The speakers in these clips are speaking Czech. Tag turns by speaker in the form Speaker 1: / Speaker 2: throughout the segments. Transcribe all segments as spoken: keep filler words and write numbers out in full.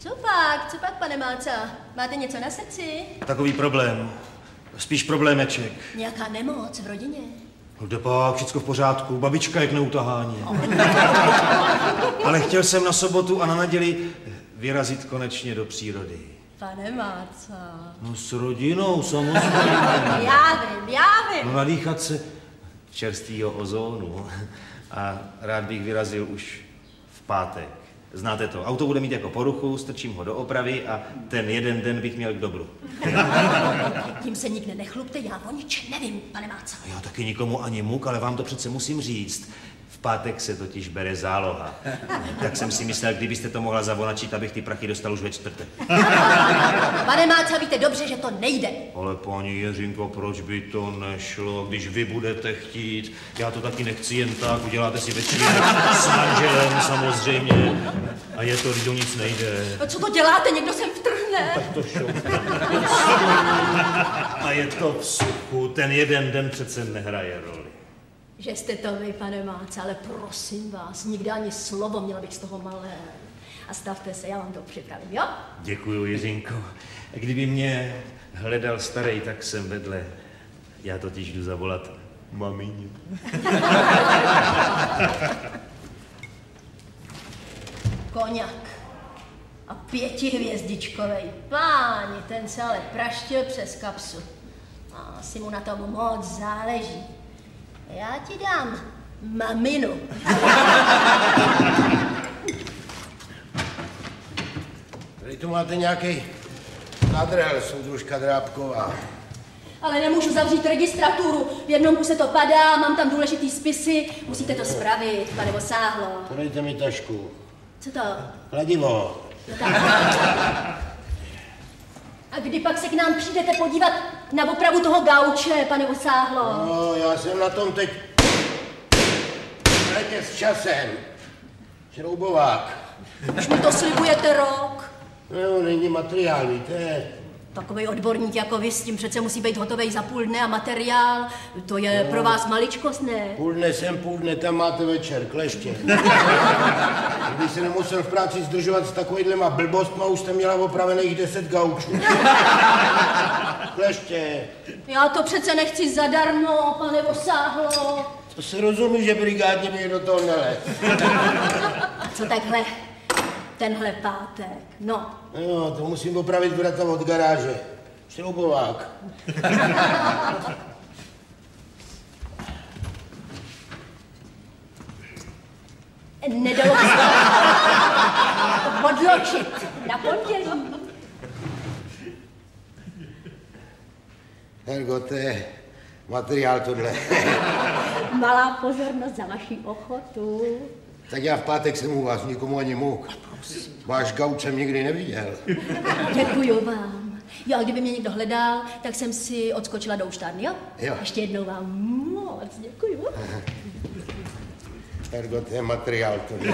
Speaker 1: Co pak, co pak, pane Máca? Máte něco na srdci?
Speaker 2: Takový problém. Spíš problémeček.
Speaker 1: Nějaká nemoc v rodině?
Speaker 2: No jde pak, všecko v pořádku, babička je k neutahání. Ale chtěl jsem na sobotu a na neděli vyrazit konečně do přírody.
Speaker 1: Pane Máca.
Speaker 2: No s rodinou, samozřejmě.
Speaker 1: Já vím, já vím.
Speaker 2: No nadýchat se čerstvýho ozónu. A rád bych vyrazil už v pátek. Znáte to, auto bude mít jako poruchu, strčím ho do opravy a ten jeden den bych měl k dobru.
Speaker 1: Tím se nikde nechlupte, já o ničem nevím, pane Máca.
Speaker 2: Já taky nikomu ani muk, ale vám to přece musím říct. V pátek se totiž bere záloha. Tak jsem si myslel, kdybyste to mohla zavonačit, abych ty prachy dostal už ve čtvrtek.
Speaker 1: Pane Máca, víte dobře, že to nejde.
Speaker 2: Ale paní Jiřinko, proč by to nešlo, když vy budete chtít? Já to taky nechci jen tak, uděláte si večírek s manželem samozřejmě. A je to, když o nic nejde.
Speaker 1: A co to děláte? Někdo sem vtrhne.
Speaker 2: Tak to šoupne. A je to v suchu, ten jeden den přece nehraje roli.
Speaker 1: Že jste to vy, pane Máca, ale prosím vás, nikdy ani slovo, měla bych z toho malé. A stavte se, já vám to připravím, jo?
Speaker 2: Děkuju, Jiřinko. Kdyby mě hledal starý, tak jsem vedle. Já totiž jdu zavolat mamině.
Speaker 1: Koňak. A pětihvězdičkovej. Páni, ten se ale praštil přes kapsu. A asi mu na tom moc záleží. Já ti dám maminu.
Speaker 3: Tady tu máte nějaký nadrel, soudružka Drábková.
Speaker 1: Ale nemůžu zavřít registraturu. V jednom kuse to padá, mám tam důležitý spisy. Musíte to spravit, pane Vosáhlo.
Speaker 3: Podejte mi tašku.
Speaker 1: Co to?
Speaker 3: Kladivo.
Speaker 1: No tak. A kdy pak se k nám přijdete podívat na opravu toho gauče, pane Vosáhlo?
Speaker 3: No, já jsem na tom teď... Hrajte s časem. Šroubovák.
Speaker 1: Už mi to slibujete rok.
Speaker 3: No, není materiál, víte.
Speaker 1: Takovej odborník jako vy, s tím přece musí být hotovej za půl dne a materiál, to je no. Pro vás maličkost, ne?
Speaker 3: Půl dne sem, půl dne tam máte večer, kleště. Kdyby se nemusel v práci zdržovat s takovýhlema blbostma, už jste měla opravených deset gaučů. Kleště.
Speaker 1: Já to přece nechci zadarmo, pane Vosáhlo.
Speaker 3: To se rozumí, že brigádně mi do toho nelez.
Speaker 1: A co takhle? Tenhle pátek, no.
Speaker 3: Jo, to musím opravit vrata od garáže. Šroubovák.
Speaker 1: Nedalo se odločit na pondělí.
Speaker 3: Hergo, to je materiál tohle.
Speaker 1: Malá pozornost za vaši ochotu.
Speaker 3: Tak já v pátek jsem u vás, nikomu ani muk. Váš gauč jsem nikdy neviděl.
Speaker 1: Děkuju vám. Jo, a kdyby mě někdo hledal, tak jsem si odskočila do úštárny, jo?
Speaker 3: Jo.
Speaker 1: Ještě jednou vám moc děkuju.
Speaker 3: Hergo, to je materiál tohle.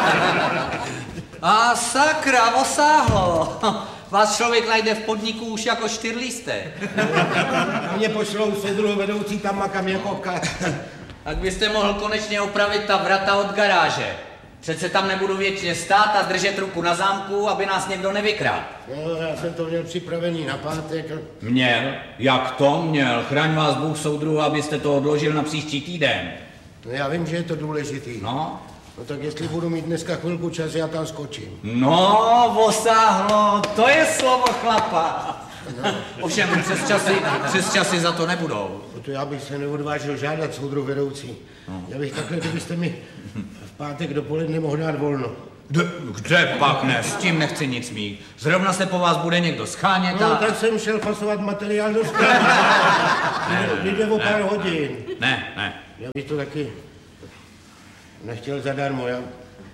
Speaker 4: A sakra, Vosáhlo. Vás člověk najde v podniku už jako čtyřlisté.
Speaker 3: A mě pošlou se druhou vedoucí tam makam jako kat.
Speaker 4: Tak byste mohl konečně opravit ta vrata od garáže. Přece tam nebudu věčně stát a držet ruku na zámku, aby nás někdo nevykrál.
Speaker 3: No, já jsem to měl připravený na pátek.
Speaker 4: Měl? Jak to měl? Chraň vás Bůh, soudruhu, abyste to odložil na příští týden.
Speaker 3: No, já vím, že je to důležitý.
Speaker 4: No?
Speaker 3: No tak jestli budu mít dneska chvilku čas, já tam skočím.
Speaker 4: No, Vosáhlo, to je slovo chlapa. No. Ovšem přes časy, přes časy za to nebudou.
Speaker 3: No to já bych se neodvážil žádat soudruh vedoucí. No. Já bych takhle, kdybyste mi v pátek dopoledne mohl dát volno.
Speaker 4: Kde, kde pak ne? S tím nechci nic mít. Zrovna se po vás bude někdo schánět a...
Speaker 3: No tak jsem šel fasovat materiál do skladu. Jde o pár hodin.
Speaker 4: Ne, ne.
Speaker 3: Já bych to taky nechtěl zadarmo, já...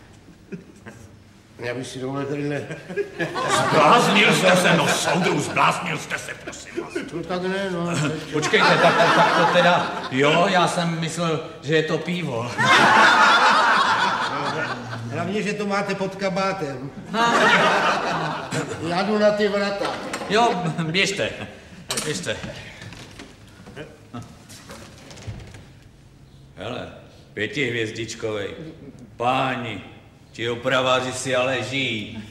Speaker 3: Já bych si dovolil tadyhle...
Speaker 4: Zbláznil jste se, no soudruh, zbláznil jste se, prosím vás.
Speaker 3: No tak ne, no.
Speaker 4: Počkejte, tak, tak to teda... Jo, já jsem myslel, že je to pivo.
Speaker 3: Hlavně, že to máte pod kabátem. Já jdu na ty vrata.
Speaker 4: Jo, běžte, běžte. Hele, pětihvězdičkovej, páni, Ti opraváři si ale žijí.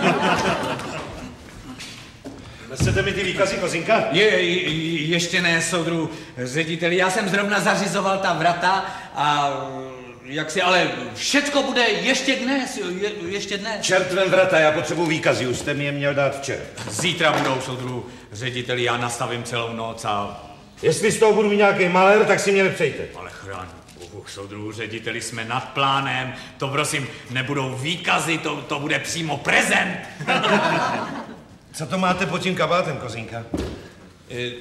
Speaker 2: Nesete mi ty výkazy, Kozinka?
Speaker 4: Je, je, ještě ne, soudru řediteli. Já jsem zrovna zařizoval ta vrata a jak si, ale všecko bude ještě dnes, je, ještě dnes.
Speaker 2: Čertvem vrata, já potřebuji výkazy, už jste mi je měl dát včera.
Speaker 4: Zítra budou, soudru řediteli, já nastavím celou noc a...
Speaker 2: Jestli z toho budu mít nějaký malér, tak si mě nepřejte.
Speaker 4: Ale chrán, bohu, soudru řediteli, jsme nad plánem, to prosím, nebudou výkazy, to, to bude přímo prezent.
Speaker 2: Co to máte pod tím kabátem, Kozinka?
Speaker 4: E,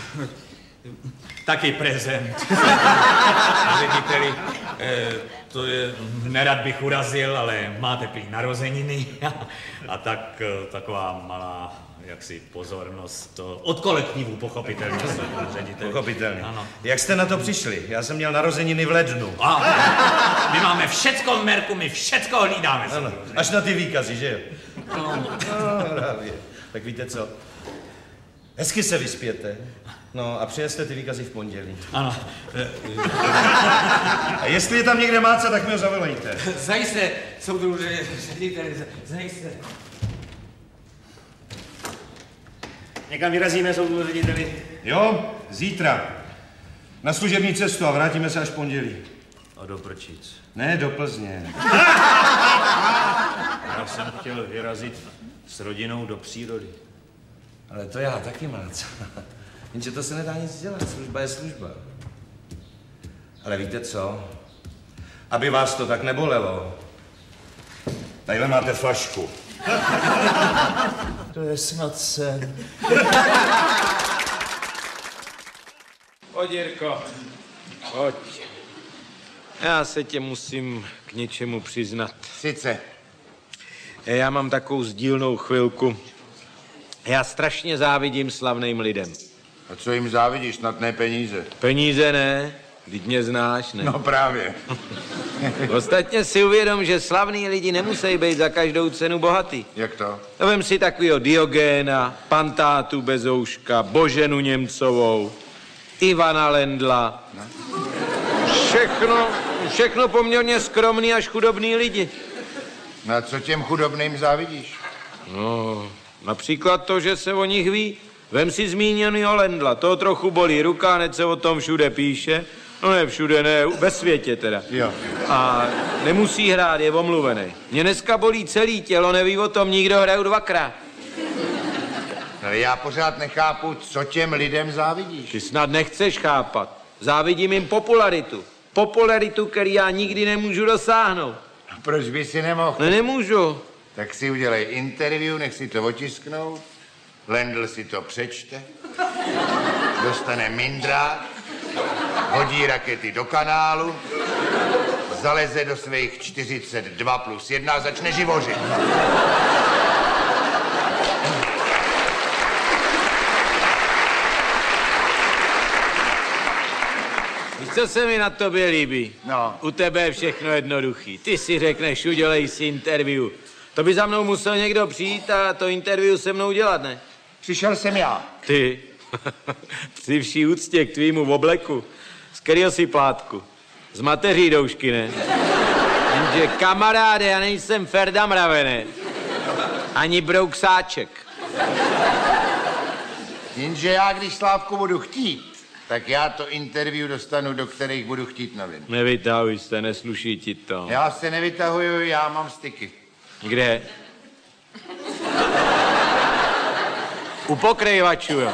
Speaker 4: taky prezent. Řediteli, e, to je, nerad bych urazil, ale máte prý narozeniny a tak taková malá jaksi pozornost od kolektivu, pochopitelně. Řediteli.
Speaker 2: Pochopitelně.
Speaker 4: Ano.
Speaker 2: Jak jste na to přišli? Já jsem měl narozeniny v lednu.
Speaker 4: A, my máme všecko v merku, my všecko hlídáme.
Speaker 2: Ano, až na ty výkazy, že jo?
Speaker 4: No.
Speaker 2: No, právě. Tak víte co? Hezky se vyspěte. No a přijeste ty výkazy v pondělí.
Speaker 4: Ano.
Speaker 2: A jestli je tam někde máca, tak mi ho zavolejte.
Speaker 4: Zajisté, soudru řediteli, zajisté.
Speaker 2: Někam vyrazíme, soudru řediteli? Jo, zítra. Na služební cestu a vrátíme se až v pondělí. A do Prčic.
Speaker 3: Ne, do Plzně.
Speaker 2: Já jsem chtěl vyrazit s rodinou do přírody.
Speaker 3: Ale to já taky mác. Jenže to se nedá nic dělat, služba je služba. Ale víte co? Aby vás to tak nebolelo. Tadyhle máte flašku.
Speaker 2: To je snad sen.
Speaker 5: Pojď, Jirko, pojď. Já se tě musím k něčemu přiznat.
Speaker 3: Sice.
Speaker 5: Já mám takovou sdílnou chvilku. Já strašně závidím slavným lidem.
Speaker 3: A co jim závidíš, snad ne peníze?
Speaker 5: Peníze ne, vždyť mě znáš, ne?
Speaker 3: No právě.
Speaker 5: Ostatně si uvědom, že slavní lidi nemusí být za každou cenu bohatý.
Speaker 3: Jak to?
Speaker 5: No vem si takovýho Diogéna, Pantátu Bezouška, Boženu Němcovou, Ivana Lendla.
Speaker 3: No.
Speaker 5: Všechno, všechno poměrně skromný až chudobný lidi.
Speaker 3: No a co těm chudobným závidíš?
Speaker 5: No, například to, že se o nich ví. Vem si zmíněnýho Lendla, toho trochu bolí ruka, hned se o tom všude píše. No ne všude, ne, ve světě teda.
Speaker 3: Jo.
Speaker 5: A nemusí hrát, je omluvený. Mě dneska bolí celý tělo, neví o tom nikdo, hraju dvakrát.
Speaker 3: Ale já pořád nechápu, co těm lidem závidíš.
Speaker 5: Ty snad nechceš chápat. Závidím jim popularitu. Popularitu, který já nikdy nemůžu dosáhnout.
Speaker 3: A proč by si nemohl?
Speaker 5: Ne, nemůžu.
Speaker 3: Tak si udělej interview, nech si to otisknout. Lendl si to přečte. Dostane mindrák. Hodí rakety do kanálu. Zaleze do svých čtyřicet dva plus jedna a začne živořit.
Speaker 5: Víš, co se mi na tobě líbí?
Speaker 3: No.
Speaker 5: U tebe je všechno jednoduchý. Ty si řekneš, udělej si interview. To by za mnou musel někdo přijít a to interview se mnou dělat, ne?
Speaker 3: Přišel jsem já.
Speaker 5: Ty, při vší úctě k tvýmu obleku, z kterého si plátku? Z mateří doušky, ne? Jenže kamaráde, já nejsem Ferda Mravené. Ani brouksáček.
Speaker 3: Jenže já, když Slávku budu chtít, tak já to interview dostanu, do kterých budu chtít novin.
Speaker 5: Nevytahuj se, nesluší ti to.
Speaker 3: Já se nevytahuju, já mám styky.
Speaker 5: Kde? U pokrývačů, jo.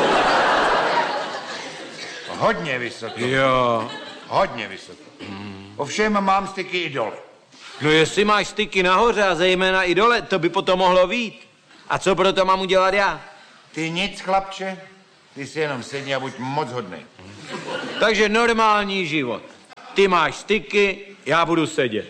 Speaker 3: Hodně vysoko.
Speaker 5: Jo.
Speaker 3: Hodně vysoko. Hmm. Ovšem mám styky i dole.
Speaker 5: No jestli máš styky nahoře a zejména i dole, to by potom mohlo vít. A co pro to mám udělat já?
Speaker 3: Ty nic, chlapče. Ty si jenom sedni a buď moc hodnej.
Speaker 5: Takže normální život. Ty máš styky, já budu sedět.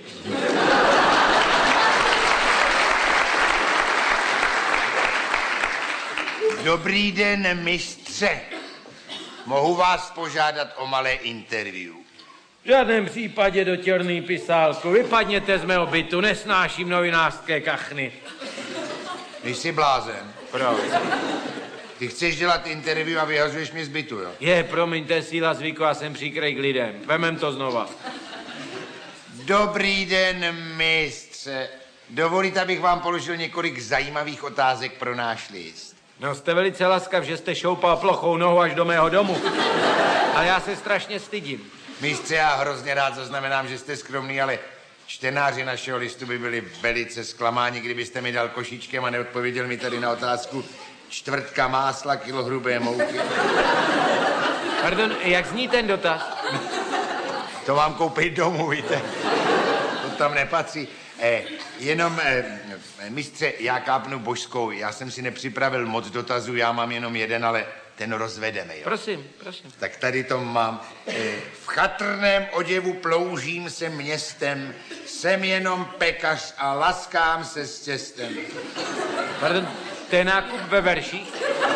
Speaker 3: Dobrý den, mistře. Mohu vás požádat o malé interview.
Speaker 5: V žádném případě do těrný pisálku. Vypadněte z mého bytu, nesnáším novinářské kachny.
Speaker 3: Ty jsi blázen.
Speaker 5: Proč?
Speaker 3: Ty chceš dělat interview a vyhazuješ mě z bytu, jo?
Speaker 5: Je, promiňte, síla zvyku, já jsem příkrej k lidem. Vemem to znova.
Speaker 3: Dobrý den, mistře. ministře, dovolíte, abych vám položil několik zajímavých otázek pro náš list?
Speaker 5: No, jste velice laskav, že jste šoupal plochou nohu až do mého domu. A já se strašně stydím.
Speaker 3: Ministře, já hrozně rád zaznamenám, že jste skromný, ale čtenáři našeho listu by byli velice zklamáni, kdybyste mi dal košíčkem a neodpověděl mi tady na otázku čtvrtka másla, kilo hrubé mouky.
Speaker 5: Pardon, jak zní ten dotaz?
Speaker 3: To mám koupit domů, víte? To tam nepatří. Eh, jenom, eh, mistře, já kápnu božskou. Já jsem si nepřipravil moc dotazů, já mám jenom jeden, ale ten rozvedeme, jo?
Speaker 5: Prosím, prosím.
Speaker 3: Tak tady to mám. Eh, v chatrném oděvu ploužím se městem, jsem jenom pekař a laskám se s těstem.
Speaker 5: Pardon, to je nákup ve verších?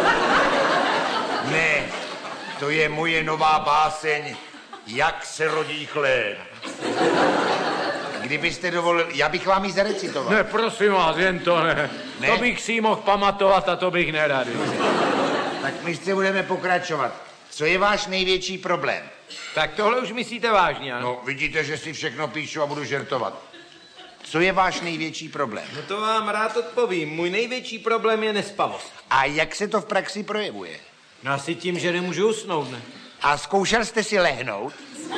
Speaker 3: Ne, to je moje nová báseň, Jak se rodí chléb. Kdybyste dovolil, já bych vám ji zarecitoval.
Speaker 5: Ne, prosím vás, jen to ne. ne. To bych si mohl pamatovat a to bych nerad.
Speaker 3: Tak my se budeme pokračovat. Co je váš největší problém?
Speaker 5: Tak tohle už myslíte vážně, ano?
Speaker 3: No, vidíte, že si všechno píšu a budu žertovat. Co je váš největší problém?
Speaker 5: No to vám rád odpovím. Můj největší problém je nespavost.
Speaker 3: A jak se to v praxi projevuje?
Speaker 5: No asi tím, že nemůžu usnout, ne?
Speaker 3: A zkoušel jste si lehnout?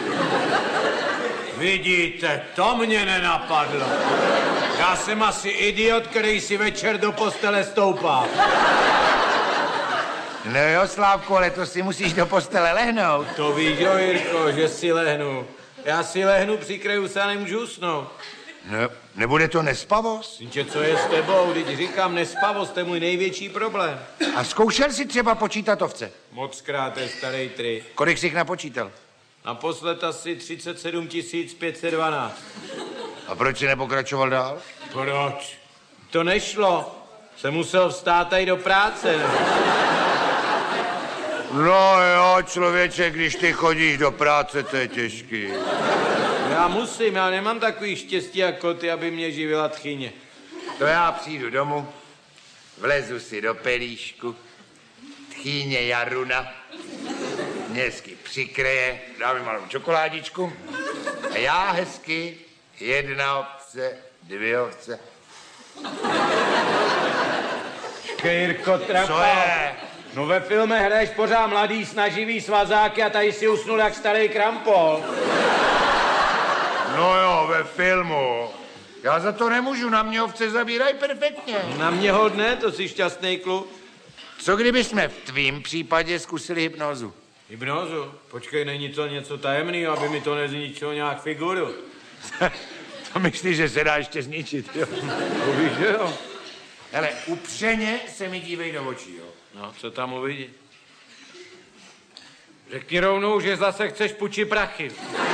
Speaker 5: Vidíte, to mě nenapadlo. Já jsem asi idiot, který si večer do postele stoupá.
Speaker 3: No jo, Slávku, ale to si musíš do postele lehnout.
Speaker 5: To víš, jo, Jirko, že si lehnu. Já si lehnu, přikryju se a nemůžu usnout.
Speaker 3: No, nebude to nespavost?
Speaker 5: Jenže co je s tebou, teď říkám, nespavost, to je můj největší problém.
Speaker 3: A zkoušel si třeba počítat ovce?
Speaker 5: Mockrát je starý tri.
Speaker 3: Kolik jsi jich napočítal?
Speaker 5: Naposled asi třicet sedm tisíc pět set dvanáct.
Speaker 3: A proč jsi nepokračoval dál?
Speaker 5: Proč? To nešlo. Jsem musel vstát a jít do práce. Ne?
Speaker 3: No jo, člověče, když ty chodíš do práce, to je těžký.
Speaker 5: Já musím, já nemám takový štěstí jako ty, aby mě živila tchyně.
Speaker 3: To já přijdu domů, vlezu si do pelíšku, tchýně Jaruna, mě hezky přikryje, dá mi malou čokoládičku a já hezky jedna ovce, dvě ovce.
Speaker 5: Kejrko, trapa.
Speaker 3: Co je?
Speaker 5: No ve filme hraješ pořád mladý, snaživý svazáky a tady si usnul jak starý krampol.
Speaker 3: No jo, ve filmu. Já za to nemůžu, na mě ovce zabírají perfektně.
Speaker 5: Na mě hodně, to jsi šťastný kluk.
Speaker 3: Co kdyby jsme v tvým případě zkusili hypnózu?
Speaker 5: Hypnózu? Počkej, není to něco tajemného, aby mi to nezničilo nějak figuru.
Speaker 3: To myslíš, že se dá ještě zničit, jo?
Speaker 5: To víš, že jo?
Speaker 3: Hele, upřeně se mi dívej do očí, jo?
Speaker 5: No, co tam uvidí? Řekni rovnou, že zase chceš puči prachy.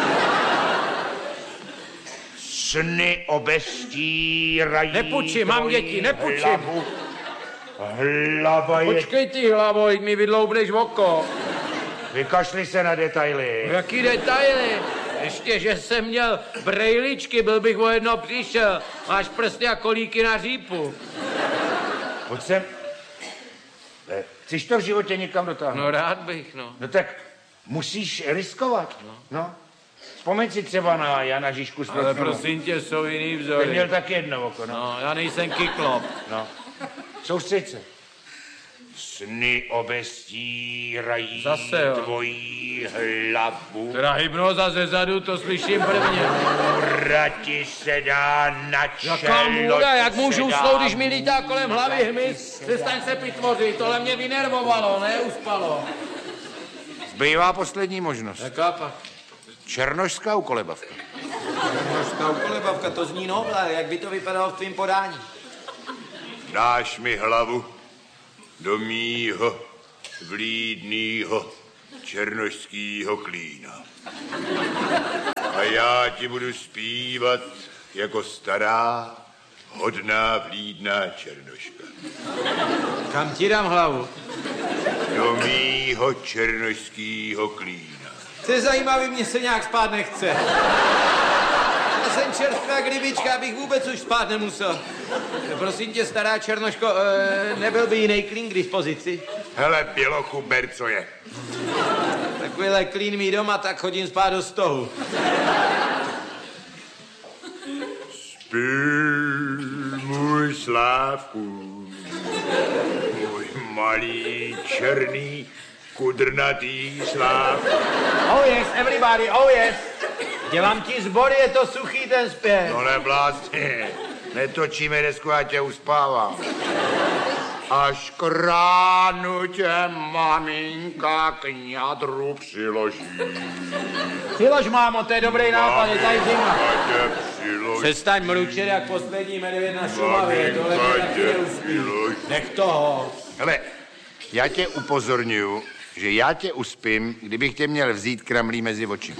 Speaker 3: Sny obestírají.
Speaker 5: Nepuči, mám děti, nepučím.
Speaker 3: Hlavu. Hlava je...
Speaker 5: Počkej ty hlavo, jď mi vydloubneš oko.
Speaker 3: Vykašli se na detaily.
Speaker 5: Jaký detaily? Ještě, že jsem měl brejličky, byl bych o jedno přišel. Máš prsty a kolíky na řípu.
Speaker 3: Pojď sem. Eh, Chceš to v životě někam dotáhnout?
Speaker 5: No rád bych, no.
Speaker 3: No tak musíš riskovat. No. no. Vzpomeň si třeba na Jana Žižku z
Speaker 5: Ale
Speaker 3: Trocnova.
Speaker 5: prosím tě, jsou jiný
Speaker 3: Ten
Speaker 5: vzory.
Speaker 3: měl taky jedno oko, no.
Speaker 5: No, já nejsem kyklop.
Speaker 3: no. Soustřeď se. Sny obestírají
Speaker 5: Zase, jo.
Speaker 3: tvojí hlavu.
Speaker 5: Teda hypnoza ze zadu, to slyším prvně.
Speaker 3: Můra ti se dá na čelo.
Speaker 5: Jaká můra, jak
Speaker 3: se
Speaker 5: můžu
Speaker 3: dá
Speaker 5: usnout, když mi lítá kolem hlavy hmyz? Přestaň se pitvořit, tohle mě vynervovalo, ne uspalo.
Speaker 3: Zbývá poslední možnost.
Speaker 5: Jaká pak?
Speaker 3: Černošská ukolebavka.
Speaker 5: Černošská ukolebavka, to zní novle, jak by to vypadalo v tvým podání?
Speaker 3: Dáš mi hlavu do mýho vlídnýho černošskýho klína. A já ti budu zpívat jako stará, hodná, vlídná černoška.
Speaker 5: Kam ti dám hlavu?
Speaker 3: Do mýho černošskýho klína.
Speaker 5: To je zajímavý, mně se nějak spát nechce. Já jsem čerstvá kdybička, abych vůbec už spát nemusel. Prosím tě, stará černoško, e, nebyl by jiný klín k dispozici?
Speaker 3: Hele, bělochu, ber, co je.
Speaker 5: Takovýhle klín mý doma, tak chodím spát do stohu.
Speaker 3: Spí, můj Slávku, můj malý, černý, kudrnatý Slávku.
Speaker 5: Oh yes, everybody, oh yes. Dělám ti zbor, je to suchý ten zpěv.
Speaker 3: No neblázni, netočíme desku, já tě uspávám. Až k ránu tě maminka k ňadru přiloží.
Speaker 5: Přilož, mámo, to je dobrý nápad, je tady zima.
Speaker 3: Tě přiloží.
Speaker 5: Přestaň mručet jak poslední medvěd na Šumavě, tohle mě taky neuspí. Nech toho.
Speaker 3: Hele, já tě upozorňuju, že já tě uspím, kdybych tě měl vzít kramlí mezi oči.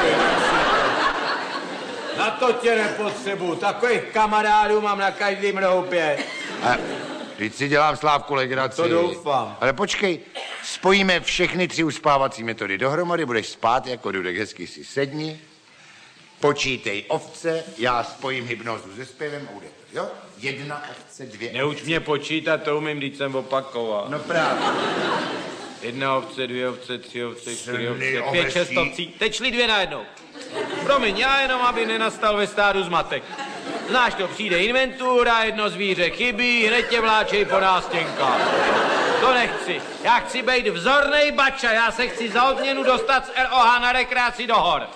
Speaker 5: Na to tě nepotřebuju, takových kamarádů mám na každým roupě.
Speaker 3: A teď si dělám, Slávku, legraci.
Speaker 5: To doufám.
Speaker 3: Ale počkej, spojíme všechny tři uspávací metody dohromady, budeš spát jako Dudek, hezky si sedni, počítej ovce, já spojím hypnózu se zpěvem a bude to, jo? Jedna ovce, dvě
Speaker 5: Neuč
Speaker 3: ovce.
Speaker 5: mě počítat, to umím, když jsem opakoval.
Speaker 3: No právě.
Speaker 5: Jedna ovce, dvě ovce, tři ovce, čtyři ovce,
Speaker 3: Sny
Speaker 5: pět,
Speaker 3: ovcí.
Speaker 5: šest ovcí. Teď šli dvě najednou. Promiň, já jenom, aby nenastal ve stádu zmatek. Znáš to, přijde inventura, jedno zvíře chybí, hned tě vláčej po nástěnkách. To nechci. Já chci být vzornej bača, já se chci za odměnu dostat z R O H na rekreaci do hor.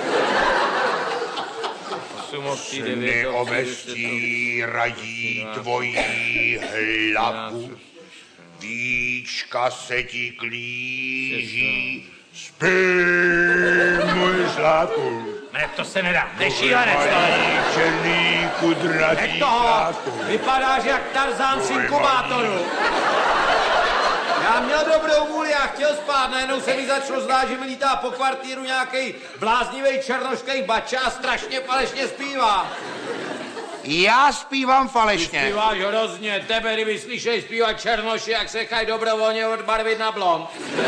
Speaker 5: osm ovcí,
Speaker 3: Sny
Speaker 5: devět ovcí,
Speaker 3: ovestí radí tvojí hlavu, víčka se ti klíží, spí, můj Slávku.
Speaker 5: Ne, to se nedá. Nešílenec to.
Speaker 3: Malý, černý, kudrnatý
Speaker 5: Nech toho.
Speaker 3: Slávku.
Speaker 5: Vypadáš jak Tarzán z inkubátoru. Já měl dobrou vůli, já chtěl spát, najednou se mi začalo zdát, že mi lítá po kvartíru nějaký bláznivý černošský bača a strašně falešně zpívá.
Speaker 3: Já zpívám falešně.
Speaker 5: Zpíváš hrozně, tebe, kdyby slyšeli zpívat černoši, jak se chají dobrovolně odbarvit na blond.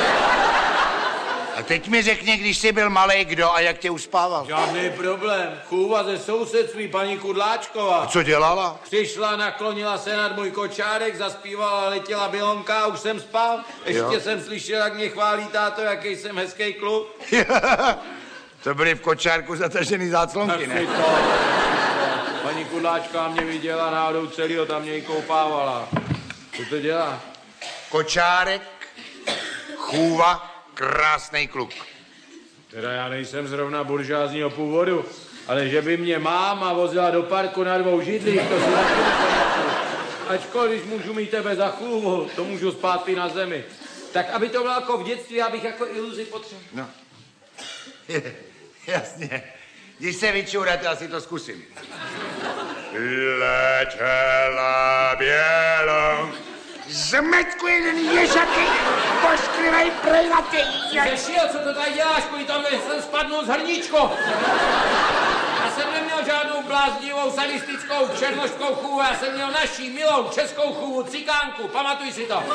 Speaker 3: A teď mi řekni, když jsi byl malej, kdo a jak tě uspával.
Speaker 5: Žádný problém. Chůva ze sousedství, paní Kudláčková.
Speaker 3: A co dělala?
Speaker 5: Přišla, naklonila se nad můj kočárek, zaspívala, letěla bělonka a už jsem spal. Ještě
Speaker 3: Jo.
Speaker 5: jsem slyšel, jak mě chválí táto, jaký jsem hezký kluk.
Speaker 3: To byly v kočárku zatažený záclonky, ne?
Speaker 5: Taky to. Paní Kudláčka mě viděla náhodou celýho, tam mě jí koupávala. Co to dělá?
Speaker 3: Kočárek, chůva, krásný kluk.
Speaker 5: Teda já nejsem zrovna buržázního původu, ale že by mě máma vozila do parku na dvou židlích, to si taky nepamatuju. Ačkoliv, když můžu mít tebe za chůvu, to můžu spát i na zemi. Tak aby to bylo jako v dětství, abych jako iluzi potřeboval.
Speaker 3: No. Jasně. Když se vyčurat, já si to zkusím. Letěla bělou, zmetku jeden ježaký, pošklivej prejlatý.
Speaker 5: Řešil, co to tady děláš, kvůli tomu, že jsem spadnul z hrníčko. Já jsem neměl žádnou bláznivou sadistickou černošskou chůvu, já jsem měl naší milou českou chůvu, cikánku, pamatuj si to.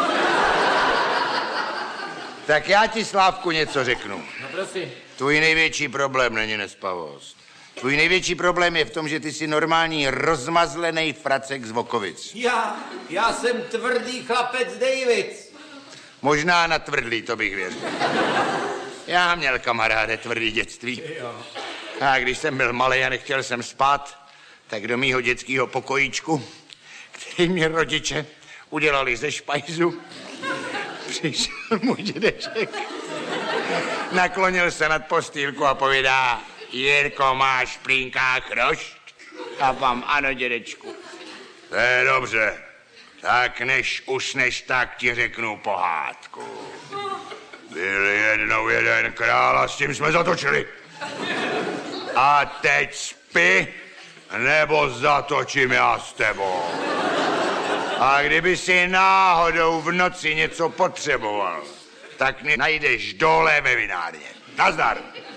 Speaker 3: Tak já ti, Slávku, něco řeknu.
Speaker 5: No prosím.
Speaker 3: Tvůj největší problém není nespavost. Tvůj největší problém je v tom, že ty jsi normální rozmazlený fracek z Vokovic.
Speaker 5: Já, já jsem tvrdý chlapec Davids.
Speaker 3: Možná na tvrdlý, to bych věřil. Já měl kamaráde tvrdý dětství. A když jsem byl malý a nechtěl jsem spát, tak do mýho dětského pokojíčku, který mě rodiče udělali ze špajzu, přišel můj dědeček. Naklonil se nad postýlku a povídá: Jirko, máš v plínkách rošt? A vám: ano, dědečku. To je dobře. Tak než usneš, tak ti řeknu pohádku. Byl jednou jeden král a s tím jsme zatočili. A teď spi, nebo zatočím já s tebou. A kdyby si náhodou v noci něco potřeboval, tak mě najdeš dole ve vinárně. Nazdar.